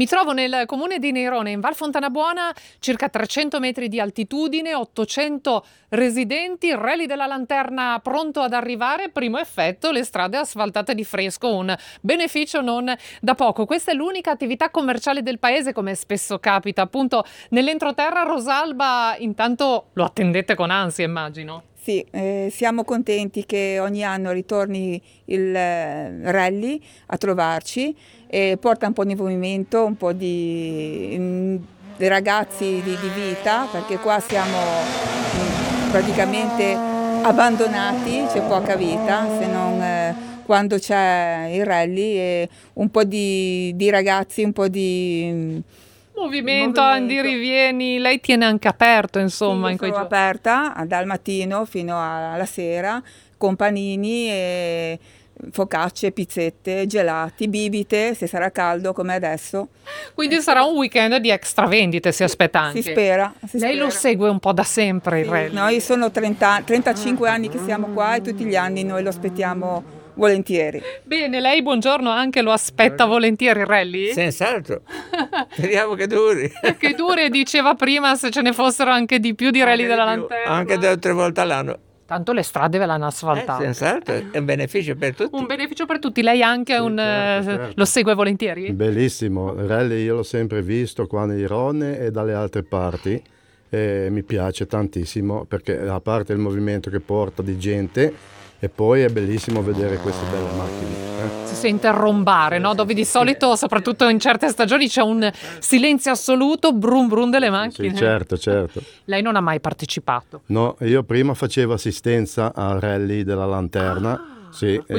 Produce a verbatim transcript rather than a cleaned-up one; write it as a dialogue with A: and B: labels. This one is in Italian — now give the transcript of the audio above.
A: Mi trovo nel comune di Neirone, in Val Fontanabuona, circa trecento metri di altitudine, ottocento residenti, il Rally della Lanterna pronto ad arrivare, primo effetto, le strade asfaltate di fresco, un beneficio non da poco. Questa è l'unica attività commerciale del paese, come spesso capita, appunto nell'entroterra. Rosalba, intanto lo attendete con ansia, immagino.
B: Sì, eh, siamo contenti che ogni anno ritorni il eh, rally a trovarci e porta un po' di movimento, un po' di, mm, di ragazzi di, di vita, perché qua siamo mm, praticamente abbandonati, c'è poca vita, se non eh, quando c'è il rally, e un po' di, di ragazzi, un po' di... Mm,
A: Movimento, andi, rivieni, lei tiene anche aperto, insomma,
B: sì,
A: in quei
B: sono
A: giorni.
B: aperta dal mattino fino alla sera con panini e focacce, pizzette, gelati, bibite, se sarà caldo come adesso.
A: Quindi sarà un weekend di extra vendite, si aspetta anche.
B: Si spera. Si
A: Lei
B: spera.
A: lo segue un po' da sempre il
B: Sì,
A: rally?
B: noi sono trenta, trentacinque anni che siamo qua e tutti gli anni noi lo aspettiamo volentieri.
A: Bene, lei buongiorno anche lo aspetta volentieri il rally?
C: Senz'altro, speriamo che duri.
A: Che duri, diceva prima, se ce ne fossero anche di più di rally
C: Anche
A: della
C: di più,
A: Lanterna.
C: anche due o tre volte all'anno.
A: Tanto le strade ve l'hanno
C: Eh,
A: asfaltate.
C: senz'altro, è un beneficio per tutti.
A: Un beneficio per tutti. Lei anche
D: Sì,
A: un,
D: certo,
A: eh,
D: certo.
A: lo segue volentieri?
D: Bellissimo, il rally io l'ho sempre visto qua nei Rone e dalle altre parti e mi piace tantissimo perché a parte il movimento che porta di gente e poi è bellissimo vedere queste belle macchine. eh.
A: Si sente rombare, no? Dove di solito, soprattutto in certe stagioni, c'è un silenzio assoluto, brum brum delle macchine.
D: Sì, certo, certo.
A: Lei non ha mai partecipato.
D: No, io prima facevo assistenza al rally della Lanterna. Sì,
A: Quindi